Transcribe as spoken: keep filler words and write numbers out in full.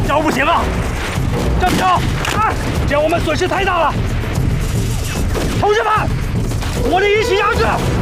这样不行啊！站不住！啊！这样我们损失太大了。同志们，我们一起压制！